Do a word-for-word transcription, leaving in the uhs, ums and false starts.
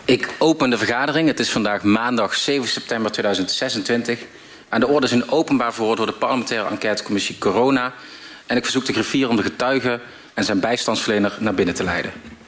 Ik open de vergadering. Het is vandaag maandag zeven september tweeduizend zesentwintig. Aan de orde is een openbaar verhoor door de parlementaire enquêtecommissie Corona. En ik verzoek de griffier om de getuige en zijn bijstandsverlener naar binnen te leiden.